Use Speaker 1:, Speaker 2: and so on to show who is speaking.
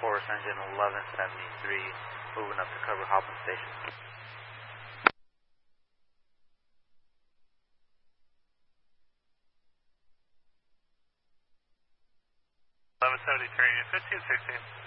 Speaker 1: Force engine 1173, moving up to cover Hoffman Station.
Speaker 2: 1173, 1516.